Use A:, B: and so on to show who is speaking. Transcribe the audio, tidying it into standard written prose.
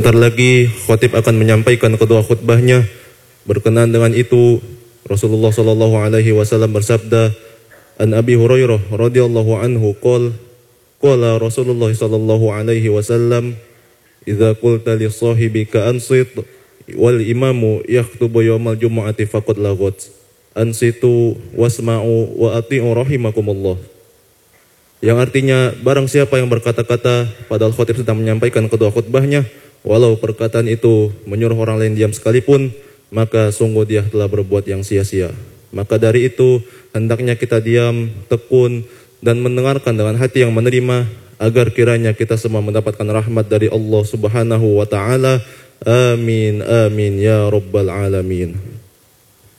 A: Sebentar lagi khatib akan menyampaikan kedua khutbahnya. Berkenaan dengan itu, Rasulullah sallallahu alaihi wasallam bersabda, An Abi Hurairah radhiyallahu anhu qala Rasulullah sallallahu alaihi wasallam, idza qulta li sahibika ansit wal imamu yakhutubu yaumal jumu'ati faqad lagot. Ansitu wasma'u wa ati'u rahimakumullah. Yang artinya, barang siapa yang berkata-kata padahal khatib sedang menyampaikan kedua khutbahnya, walau perkataan itu menyuruh orang lain diam sekalipun, maka sungguh dia telah berbuat yang sia-sia. Maka dari itu, hendaknya kita diam, tekun, dan mendengarkan dengan hati yang menerima, agar kiranya kita semua mendapatkan rahmat dari Allah Subhanahu wa ta'ala. Amin, amin, ya Rabbal Alamin.